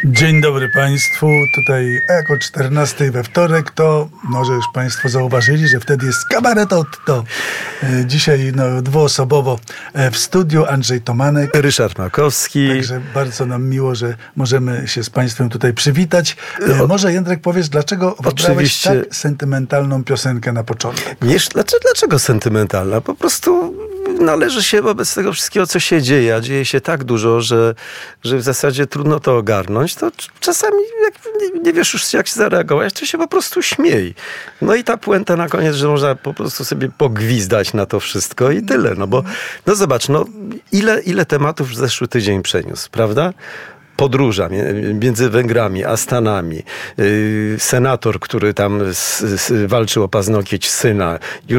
Dzień dobry Państwu. Tutaj jak o 14 we wtorek, to może już Państwo zauważyli, że wtedy jest kabaret Otto. Dzisiaj dwuosobowo w studiu Andrzej Tomanek, Ryszard Makowski. Także bardzo nam miło, że możemy się z Państwem tutaj przywitać. Może Jędrek powiesz, dlaczego wybrałeś tak sentymentalną piosenkę na początek? Dlaczego sentymentalna? Po prostu należy się wobec tego wszystkiego, co się dzieje, a dzieje się tak dużo, że w zasadzie trudno to ogarnąć, to czasami jak nie wiesz już jak się zareagować, to się po prostu śmiej. No i ta puenta na koniec, że można po prostu sobie pogwizdać na to wszystko i tyle. No bo zobacz, ile tematów zeszły tydzień przeniósł, prawda? Podróża między Węgrami a Stanami. Senator, który tam walczył o paznokieć syna,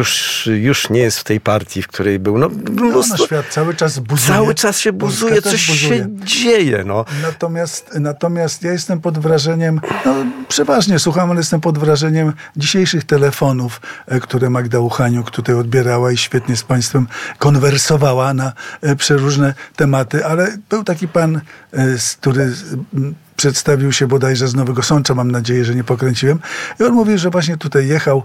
już nie jest w tej partii, w której był. Świat cały czas buzuje. Cały czas się buzuje, coś się dzieje. Natomiast ja jestem pod wrażeniem, przeważnie słucham, ale jestem pod wrażeniem dzisiejszych telefonów, które Magda Uchaniuk tutaj odbierała i świetnie z Państwem konwersowała na przeróżne tematy, ale był taki pan, który przedstawił się bodajże z Nowego Sącza, mam nadzieję, że nie pokręciłem. I on mówił, że właśnie tutaj jechał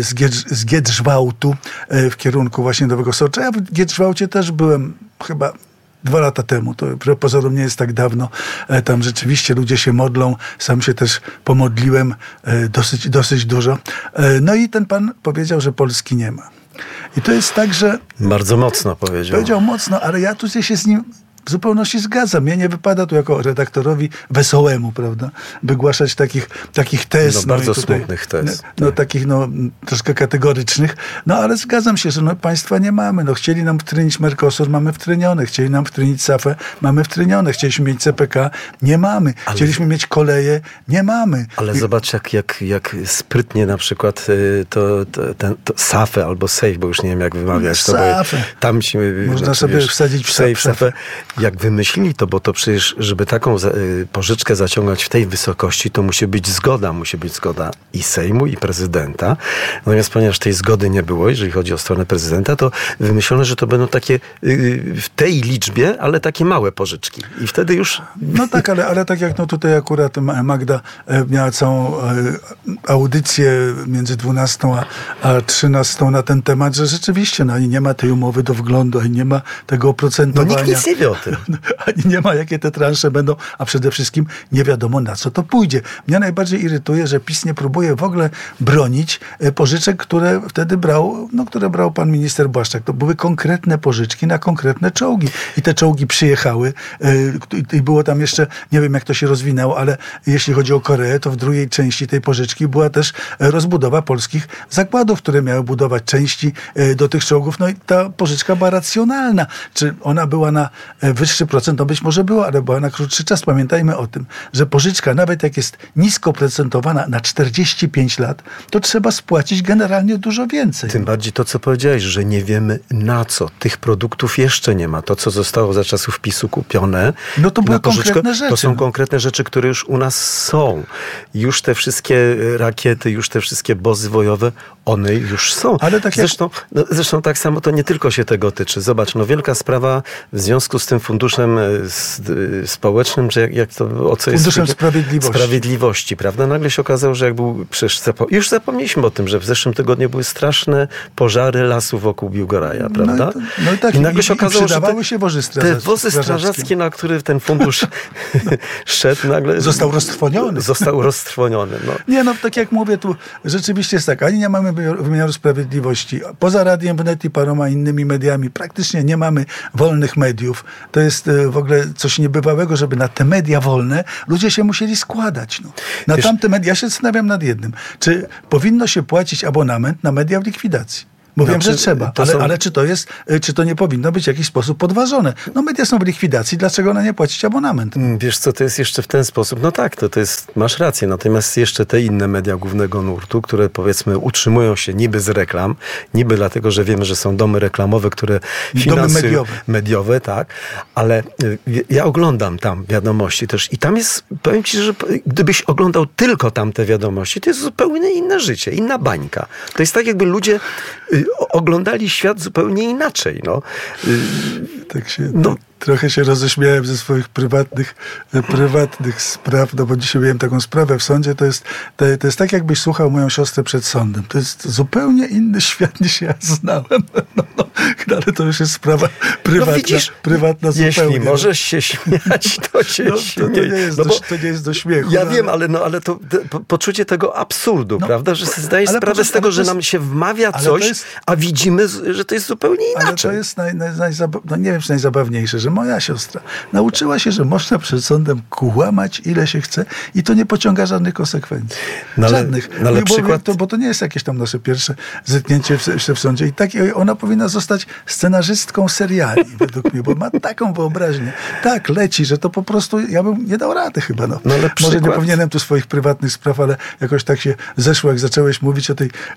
z Giedrzwałtu w kierunku właśnie Nowego Sącza. Ja w Giedrzwałcie też byłem chyba 2 lata temu, to pozorom nie jest tak dawno. Tam rzeczywiście ludzie się modlą. Sam się też pomodliłem dosyć dużo. No i ten pan powiedział, że Polski nie ma. I to jest tak, że... Bardzo mocno powiedział. Powiedział mocno, ale ja tu się z nim w zupełności zgadzam. Mnie nie wypada tu jako redaktorowi wesołemu, prawda, wygłaszać takich tez. Bardzo smutnych tez. Takich troszkę kategorycznych. Ale zgadzam się, że państwa nie mamy. Chcieli nam wtrynić Mercosur, mamy wtrynione. Chcieli nam wtrynić SAFE, mamy wtrynione. Chcieliśmy mieć CPK, nie mamy. Chcieliśmy mieć koleje, nie mamy. Ale zobacz, jak sprytnie na przykład to SAFE albo SAFE, bo już nie wiem, jak wymawiać. SAFE. Tam się... Można sobie wsadzić w SAFE. Jak wymyślili to, bo to przecież, żeby taką pożyczkę zaciągnąć w tej wysokości, to musi być zgoda i Sejmu, i prezydenta. Natomiast ponieważ tej zgody nie było, jeżeli chodzi o stronę prezydenta, to wymyślono, że to będą takie w tej liczbie, ale takie małe pożyczki. I wtedy już... tak, ale tak jak tutaj akurat Magda miała całą audycję między 12 a 13 na ten temat, że rzeczywiście ani nie ma tej umowy do wglądu, ani nie ma tego oprocentowania. Nikt nic nie wie o tym. Ani nie ma, jakie te transze będą, a przede wszystkim nie wiadomo, na co to pójdzie. Mnie najbardziej irytuje, że PiS nie próbuje w ogóle bronić pożyczek, które wtedy brał pan minister Błaszczak. To były konkretne pożyczki na konkretne czołgi. I te czołgi przyjechały i było tam jeszcze, nie wiem jak to się rozwinęło, ale jeśli chodzi o Koreę, to w drugiej części tej pożyczki była też rozbudowa polskich zakładów, które miały budować części do tych czołgów. I ta pożyczka była racjonalna. Czy ona była na wyższy procent, być może była, ale była na krótszy czas. Pamiętajmy o tym, że pożyczka, nawet jak jest nisko procentowana na 45 lat, to trzeba spłacić generalnie dużo więcej. Tym bardziej to, co powiedziałeś, że nie wiemy na co. Tych produktów jeszcze nie ma. To, co zostało za czasów PiS-u kupione, to były konkretne rzeczy. To są konkretne rzeczy, które już u nas są. Już te wszystkie rakiety, już te wszystkie bozy wojowe, one już są. Ale tak zresztą tak samo to nie tylko się tego tyczy. Zobacz, wielka sprawa w związku z tym funduszem społecznym, czy jak to, o co jest? Funduszem Sprawiedliwości, prawda? Nagle się okazało, że jak był, przecież już zapomnieliśmy o tym, że w zeszłym tygodniu były straszne pożary lasów wokół Biłgoraja, prawda? I nagle się okazało, że te wozy strażackie, na które ten fundusz szedł, nagle... Został roztrwoniony. Tak jak mówię, tu rzeczywiście jest tak, ani nie mamy wymiaru sprawiedliwości. Poza Radiem Wnet i paroma innymi mediami praktycznie nie mamy wolnych mediów. To jest w ogóle coś niebywałego, żeby na te media wolne ludzie się musieli składać. Tamte media, ja się zastanawiam nad jednym. Czy powinno się płacić abonament na media w likwidacji? Bo wiem, że trzeba, ale czy to nie powinno być w jakiś sposób podważone? Media są w likwidacji, dlaczego na nie płacić abonament? Wiesz co, to jest jeszcze w ten sposób, to jest, masz rację, natomiast jeszcze te inne media głównego nurtu, które powiedzmy utrzymują się niby z reklam, niby dlatego, że wiemy, że są domy reklamowe, które finansują... mediowe, tak, ale ja oglądam tam wiadomości też i tam jest, powiem ci, że gdybyś oglądał tylko tamte wiadomości, to jest zupełnie inne życie, inna bańka. To jest tak, jakby ludzie oglądali świat zupełnie inaczej. Trochę się roześmiałem ze swoich prywatnych spraw, no bo dzisiaj miałem taką sprawę w sądzie. To jest tak, jakbyś słuchał moją siostrę przed sądem. To jest zupełnie inny świat, niż ja znałem. Ale to już jest sprawa prywatna. No widzisz, prywatna zupełnie. jeśli możesz się śmiać, to się śmiej. To nie jest do śmiechu. Ja wiem, ale to poczucie tego absurdu, prawda? Że sobie zdajesz sprawę z tego, że nam się wmawia coś, a widzimy, że to jest zupełnie inaczej. Ale to jest nie wiem, czy najzabawniejsze, że moja siostra nauczyła się, że można przed sądem kłamać ile się chce i to nie pociąga żadnych konsekwencji. Żadnych. Bo to nie jest jakieś tam nasze pierwsze zetknięcie w sądzie. I tak ona powinna zostać scenarzystką seriali, według mnie, bo ma taką wyobraźnię. Tak leci, że to po prostu ja bym nie dał rady chyba. Może nie powinienem tu swoich prywatnych spraw, ale jakoś tak się zeszło, jak zacząłeś mówić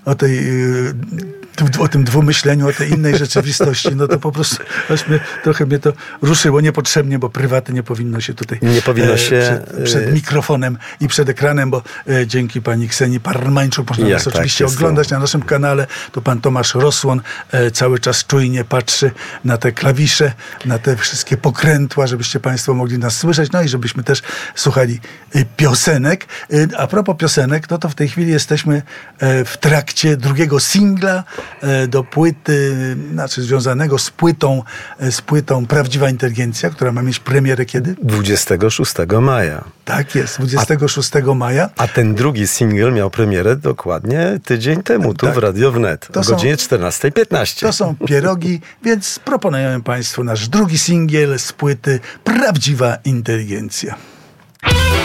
o tym dwumyśleniu, o tej innej rzeczywistości, no to po prostu trochę mnie to ruszyło niepotrzebnie, bo prywaty nie powinno się tutaj przed mikrofonem i przed ekranem, bo dzięki pani Ksenii Parmańczuk można nas oczywiście oglądać na naszym kanale. To pan Tomasz Rosłon cały czas czujnie patrzy na te klawisze, na te wszystkie pokrętła, żebyście państwo mogli nas słyszeć, no i żebyśmy też słuchali piosenek. A propos piosenek, no to w tej chwili jesteśmy w trakcie drugiego singla do płyty, związanego z płytą Prawdziwa Inteligencja, która ma mieć premierę kiedy? 26 maja. Tak jest, 26 maja. A ten drugi singiel miał premierę dokładnie tydzień temu, tu w Radio Wnet, o godzinie 14:15. To są pierogi, więc proponujemy państwu nasz drugi singiel z płyty Prawdziwa Inteligencja.